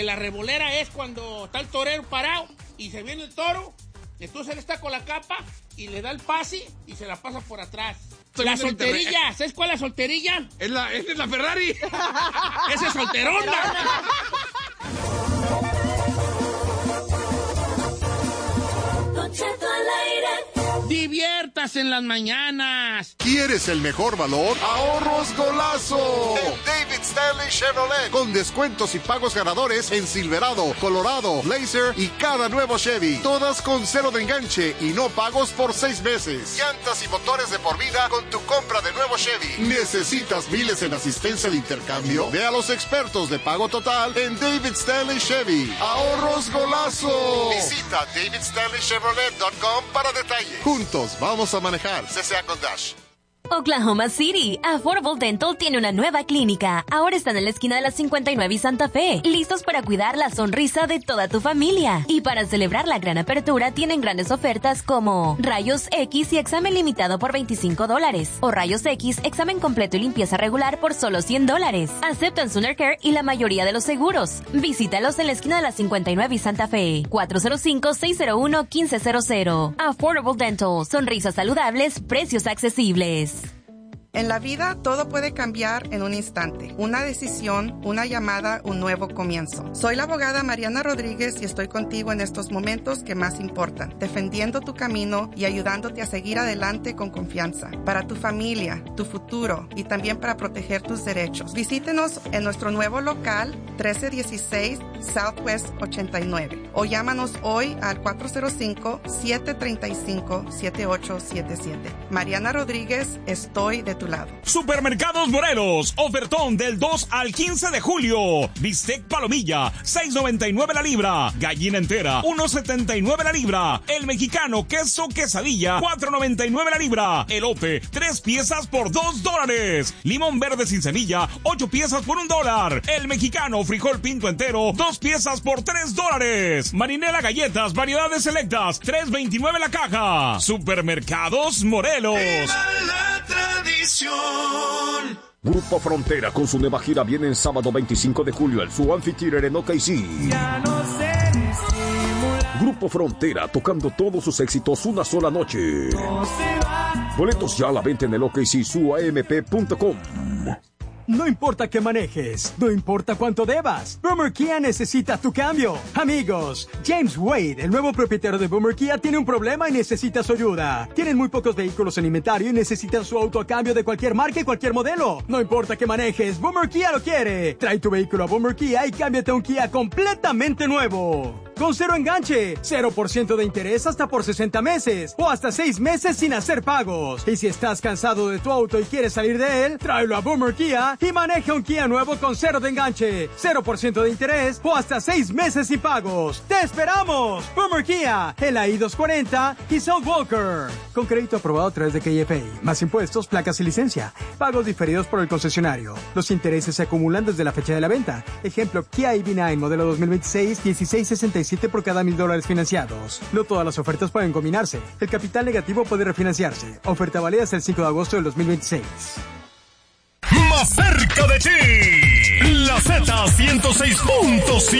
que la revolera es cuando está el torero parado y se viene el toro, entonces él está con la capa y le da el pase y se la pasa por atrás. La solterilla, ¿sabes cuál es la solterilla? Esa es la Ferrari. ¡Esa es solterona! Diviértase en las mañanas. ¿Quieres el mejor valor? ¡Ahorros Golazo! En David Stanley Chevrolet. Con descuentos y pagos ganadores en Silverado, Colorado, Blazer y cada nuevo Chevy. Todas con cero de enganche y no pagos por 6 meses. Llantas y motores de por vida con tu compra de nuevo Chevy. ¿Necesitas miles en asistencia de intercambio? Ve a los expertos de pago total en David Stanley Chevy. ¡Ahorros Golazo! Visita davidstanleychevrolet.com para detalles. Juntos vamos a manejar. CCA con Dash. Oklahoma City, Affordable Dental tiene una nueva clínica. Ahora están en la esquina de la 59 y Santa Fe, listos para cuidar la sonrisa de toda tu familia. Y para celebrar la gran apertura, tienen grandes ofertas como rayos X y examen limitado por $25, o rayos X, examen completo y limpieza regular por solo $100. Aceptan Sooner Care y la mayoría de los seguros. Visítalos en la esquina de la 59 y Santa Fe, 405-601-1500. Affordable Dental, sonrisas saludables, precios accesibles. En la vida todo puede cambiar en un instante. Una decisión, una llamada, un nuevo comienzo. Soy la abogada Mariana Rodríguez y estoy contigo en estos momentos que más importan, defendiendo tu camino y ayudándote a seguir adelante con confianza. Para tu familia, tu futuro y también para proteger tus derechos. Visítenos en nuestro nuevo local 1316 Southwest 89 o llámanos hoy al 405-735-7877. Mariana Rodríguez, estoy de tu lado. Supermercados Morelos, ofertón del 2 al 15 de julio. Bistec palomilla, $6.99 la libra. Gallina entera, $1.79 la libra. El mexicano queso quesadilla, $4.99 la libra. Elote, 3 piezas por $2. Limón verde sin semilla, 8 piezas por $1. El mexicano frijol pinto entero, 2 piezas por $3. Marinela galletas, variedades selectas, $3.29 la caja. Supermercados Morelos. ¡Viva la tradición! Grupo Frontera con su nueva gira viene el sábado 25 de julio al su Amphitheater en OKC. Ya no sé disimular. Grupo Frontera tocando todos sus éxitos una sola noche. No se va. Boletos ya a la venta en el OKC suamp.com. No importa qué manejes, no importa cuánto debas, Boomer Kia necesita tu cambio. Amigos, James Wade, el nuevo propietario de Boomer Kia, tiene un problema y necesita su ayuda. Tienen muy pocos vehículos en inventario y necesitan su auto a cambio de cualquier marca y cualquier modelo. No importa qué manejes, Boomer Kia lo quiere. Trae tu vehículo a Boomer Kia y cámbiate a un Kia completamente nuevo. Con cero enganche, 0% de interés hasta por 60 meses o hasta 6 meses sin hacer pagos. Y si estás cansado de tu auto y quieres salir de él, tráelo a Boomer Kia y maneja un Kia nuevo con cero de enganche, 0% de interés o hasta 6 meses sin pagos. ¡Te esperamos! Boomer Kia, el I-240 y South Walker. Con crédito aprobado a través de KFA, más impuestos, placas y licencia. Pagos diferidos por el concesionario. Los intereses se acumulan desde la fecha de la venta. Ejemplo, Kia EV9 modelo 2026, $16.67 por cada $1,000 financiados. No todas las ofertas pueden combinarse. El capital negativo puede refinanciarse. Oferta válida hasta el 5 de agosto del 2026. Más cerca de ti, la Z 106.7.